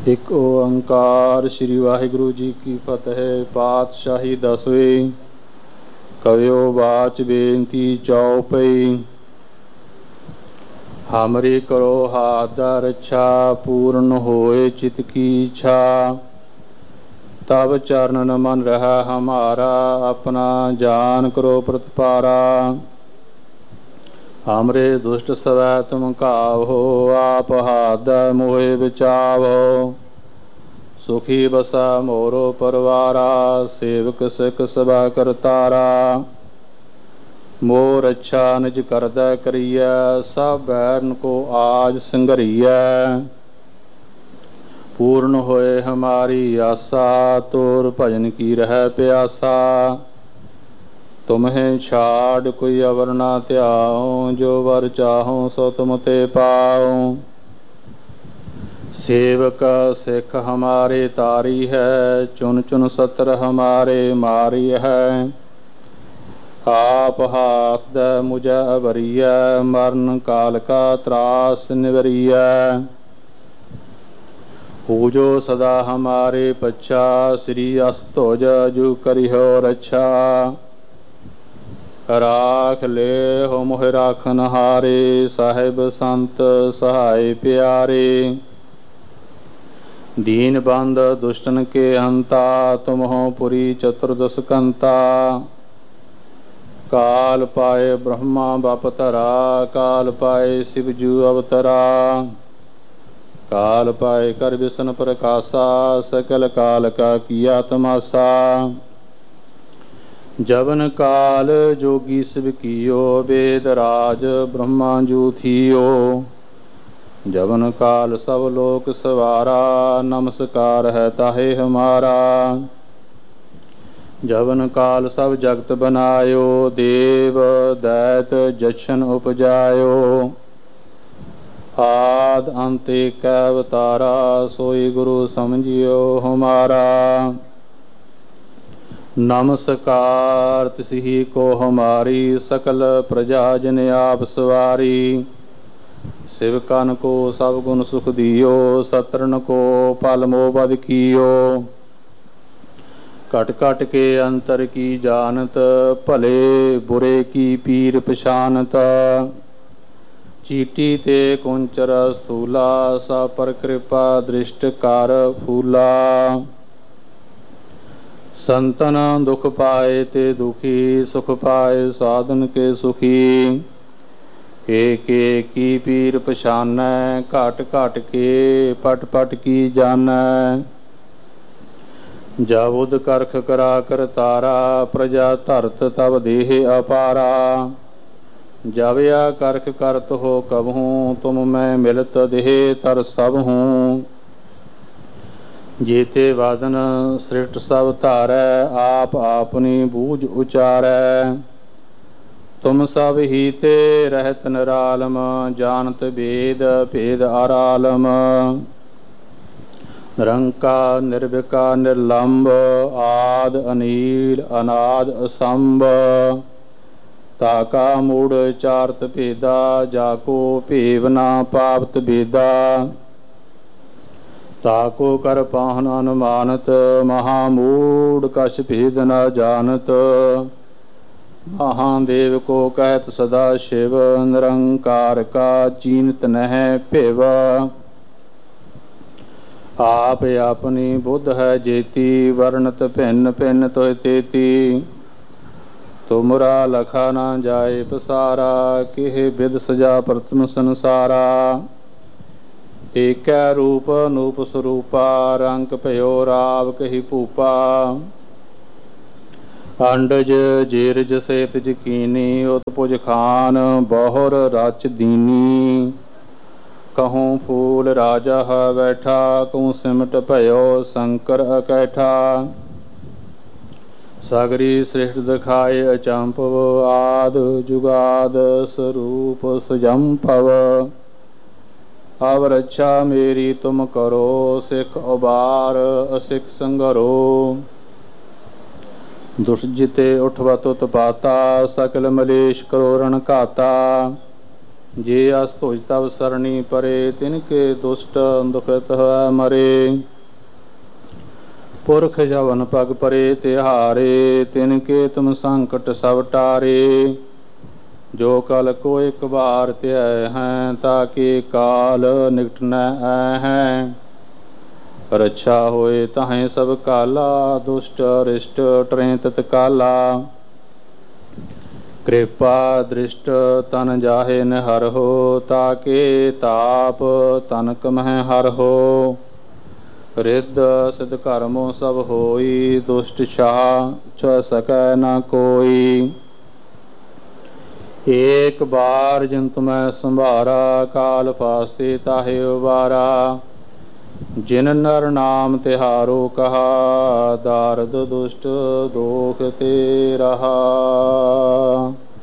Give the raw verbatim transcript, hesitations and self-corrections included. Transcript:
ਇੱਕ ਓੰਕਾਰ ਸ੍ਰੀ ਵਾਹਿਗੁਰੂ ਜੀ ਕੀ ਫਤਿਹ। ਪਾਤਸ਼ਾਹੀ ਦਸਵੇਂ। ਕਵਿਓ ਬਾਚ ਬੇਨਤੀ ਚਉਪਈ। ਹਮਰੀ ਕਰੋ ਹਾਥ ਦਾ ਰੱਛਾ, ਪੂਰਨ ਹੋਏ ਚਿਤ ਕੀ ਇੱਛਾ। ਤਬ ਚਰਨ ਮਨ ਰਹਾ ਹਮਾਰਾ, ਆਪਣਾ ਜਾਨ ਕਰੋ ਪ੍ਰਤਪਾਰਾ। ਹਮਰੇ ਦੁਸ਼ਟ ਸਵੈ ਤੁਮ ਘਾਵੋ, ਆਪ ਹਾਥ ਮੋਹਿ ਬਚਾਵੋ। ਸੁਖੀ ਬਸਾ ਮੋਰੋ ਪਰਵਾਰਾ, ਸੇਵਕ ਸਿੱਖ ਸਭਾ ਕਰਤਾਰਾ। ਮੋਰ ਅੱਛਾ ਨਿਜ ਕਰਦਾ ਕਰੀਐ, ਸਭ ਬੈਰਨ ਕੋ ਆਜ ਸੰਘਰੀਐ। ਪੂਰਨ ਹੋਏ ਹਮਾਰੀ ਆਸਾ, ਤੋਰ ਭਜਨ ਕੀ ਰਹਿ ਪਿਆਸਾ। ਤੁਮਹਿ ਛਾੜ ਕੋਈ ਅਵਰ ਨਾ ਧਿਆਉ, ਜੋ ਵਰ ਚਾਹਉ ਸੋ ਤੁਮ ਤੇ ਪਾਉ। ਸੇਵਕ ਸਿੱਖ ਹਮਾਰੇ ਤਾਰੀ ਹੈ, ਚੁਨ ਚੁਨ ਸਤਰ ਹਮਾਰੇ ਮਾਰੀ ਹੈ। ਆਪ ਹਾਥ ਦੈ ਮੁਝੈ ਅਵਰੀਐ, ਮਰਨ ਕਾਲ ਕਾ ਤਰਾਸ ਨਿਵਰੀਐ। ਪੂਜੋ ਸਦਾ ਹਮਾਰੇ ਪੱਛਾ, ਸ੍ਰੀ ਅਸ ਧੁਜ ਜੁ ਕਰਿਓ ਰੱਛਾ। ਰਾਖ ਲੇਹੁ ਮੋਹਿ ਰਾਖਨ ਹਾਰੇ, ਸਾਹਿਬ ਸੰਤ ਸਹਾਇ ਪਿਆਰੇ। ਦੀਨ ਬੰਧ ਦੁਸ਼ਟਨ ਕੇ ਹੰਤਾ, ਤੁਮਹੁ ਪੁਰੀ ਚਤੁਰਦਸ ਕੰਤਾ। ਕਾਲ ਪਾਏ ਬ੍ਰਹਮਾ ਬਪ ਧਰਾ, ਕਾਲ ਪਾਏ ਸਿਵ ਜੂ ਅਵਤਰਾ। ਕਾਲ ਪਾਏ ਕਰ ਵਿਸ਼ਨ ਪ੍ਰਕਾਸ਼ਾ, ਸਕਲ ਕਾਲ ਕਾ ਕੀਆ ਤਮਾਸਾ। ਜਵਨ ਕਾਲ ਜੋਗੀ ਸਿਵ ਕੀਓ, ਵੇਦ ਰਾਜ ਬ੍ਰਹਮਾ ਜੂ ਥੀਓ। ਜਵਨ ਕਾਲ ਸਭ ਲੋਕ ਸਵਾਰਾ, ਨਮਸਕਾਰ ਹੈ ਤਾਹੇ ਹਮਾਰਾ। ਜਵਨ ਕਾਲ ਸਭ ਜਗਤ ਬਨਾਇਓ, ਦੇਵ ਦੈਤ ਜਛਨ ਉਪਜਾਇਓ। ਆਦਿ ਅੰਤ ਏਕ ਅਵਤਾਰਾ, ਸੋਈ ਗੁਰੂ ਸਮਝਿਓ ਹਮਾਰਾ। ਨਮਸਕਾਰ ਤਿਸਹੀ ਕੋ ਹਮਾਰੀ, ਸਕਲ ਪ੍ਰਜਾ ਜਨ ਆਪ ਸਵਾਰੀ। ਸਿਵਕਨ ਕੋ ਸਭ ਗੁਣ ਸੁਖ ਦਿਓ, ਸਤਰਨ ਕੋ ਪਲ ਮੋਹ ਬਦ ਕੀਓ। ਘਟ ਘਟ ਕੇ ਅੰਤਰ ਕੀ ਜਾਨਤ, ਭਲੇ ਬੁਰੇ ਕੀ ਪੀਰ ਪਛਾਨਤ। ਚੀਟੀ ਤੇ ਕੁੰਚਰ ਸਥੂਲਾ, ਸਾ ਪਰ ਕਿਰਪਾ ਦ੍ਰਿਸ਼ਟ ਕਰ ਫੂਲਾ। ਸੰਤਨ ਦੁਖ ਪਾਏ ਤੇ ਦੁਖੀ, ਸੁਖ ਪਾਏ ਸਾਧਨ ਕੇ ਸੁਖੀ। ਏਕ ਏਕੀ ਪੀਰ ਪਛਾਨੈ, ਘਟ ਘਟ ਕੇ ਪਟ ਪਟ ਕੀ ਜਾਨੈ। ਜਬੁਦ ਕਰਖ ਕਰਾ ਕਰਤਾਰਾ, ਪ੍ਰਜਾ ਧਰਤ ਤਬ ਦੇਹ ਅਪਾਰਾ। ਜਬ ਆ ਕਰਖ ਕਰਤ ਹੋ ਕਬਹੂੰ, ਤੁਮ ਮੈਂ ਮਿਲਤ ਦੇਹ ਤਰ ਸਭਹੂੰ। ਜੀਤੇ ਵਾਦਨ ਸ੍ਰਿਸ਼ਟ ਸਭ ਧਾਰੈ, ਆਪ ਆਪਨੀ ਬੂਝ ਉਚਾਰੈ। ਤੁਮ ਸਭ ਹੀ ਤੇ ਰਹਿਤ ਨਿਰਾਲਮ, ਜਾਨਤ ਵੇਦ ਭੇਦ ਆਰਾਲਮ। ਨਿਰੰਕਾਰ ਨਿਰਵਿਕਾਰ ਨਿਰਲੰਭ, ਆਦਿ ਅਨੀਲ ਅਨਾਦ ਅਸੰਭ। ਤਾਕਾ ਮੂੜ ਚਾਰਤ ਭੇਦਾ, ਜਾਕੋ ਭੇਵ ਨਾ ਪਾਵਤ ਬੇਦਾ। ਤਾਕੋ ਕਰ ਪਾਹਨ ਅਨੁਮਾਨਤ, ਮਹਾਮੂੜ ਕਛ ਭੇਦ ਨ ਜਾਨਤ। ਮਹਾਦੇਵ ਕੋ ਕਹਿਤ ਸਦਾ ਸ਼ਿਵ, ਨਿਰੰਕਾਰ ਕਾ ਚੀਨਤ ਨਹਿ ਭਿਵ। ਆਪ ਆਪਨੀ ਬੁੱਧ ਹੈ ਜੇਤੀ, ਵਰਣਤ ਭਿੰਨ ਭਿੰਨ ਤੋਹਿ ਤੇਤੀ। ਤੁਮਰਾ ਲਖਾ ਨਾ ਜਾਏ ਪਸਾਰਾ, ਕਿਹ ਬਿਦ ਸਜਾ ਪ੍ਰਥਮ ਸੰਸਾਰਾ। ਏਕੈ ਰੂਪ ਅਨੂਪ ਸਰੂਪਾ, ਰੰਗ ਭਇਓ ਰਾਵ ਕਹੀ ਭੂਪਾ। ਅੰਡਜ ਜੀਰਜ ਸੇਤਿਜ ਕੀਨੀ, ਉਤਪੁਜ ਖਾਨ ਬਹੁਰ ਰਚ ਦੀਨੀ। ਕਹੂੰ ਫੂਲ ਰਾਜਾ ਹੈ ਬੈਠਾ, ਕਹੂੰ ਸਿਮਟ ਭਇਓ ਸ਼ੰਕਰ ਅਕੈਠਾ। ਸਗਰੀ ਸ੍ਰਿਸ਼ਟ ਦਿਖਾਏ ਅਚੰਭਵ, ਆਦਿ ਜੁਗਾਦ ਸਰੂਪ ਸੁਜੰਭਵ। ਅਵ ਰੱਛਾ ਮੇਰੀ ਤੁਮ ਕਰੋ, ਸਿੱਖ ਉਬਾਰ ਅਸਿੱਖ ਸੰਘਰੋ। ਦੁਸ਼ਟ ਜਿਤੇ ਉਠਵਤ ਉਤਪਾਤਾ, ਸਕਲ ਮਲੇਸ਼ ਕਰੋ ਰਣ ਘਾਤਾ। जे अस तुझ तब सरणी परे तिनके दुष्ट दुखित है मरे। पुरख जवन पग परे तिहारे तिनके तुम संकट सब टारे। जो कल को एक बार त्याय हैं ताकि काल निकट न हैं। रक्षा होए तहें सब काला दुष्ट रिष्ट टरें तत्काला। कृपा दृष्ट तन जाहे न हर हो ताके ताप तनक मह हर हो। रिद्ध सिद्ध कर्मों सब होई दुष्ट छा छ सकै न कोई। एक बार जिन तुम्हें संभारा काल फास्ते ताहे उबारा। जिन नर नाम तिहारो कहा दारद दुष्ट दोख ते रहा।